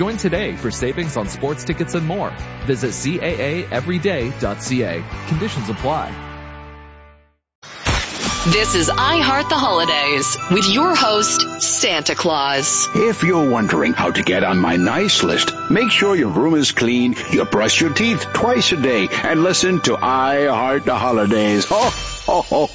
Join today for savings on sports tickets and more. Visit CAAEveryday.ca. Conditions apply. This is I Heart the Holidays with your host, Santa Claus. If you're wondering how to get on my nice list, make sure your room is clean, you brush your teeth twice a day, and listen to I Heart the Holidays. Ho, ho, ho.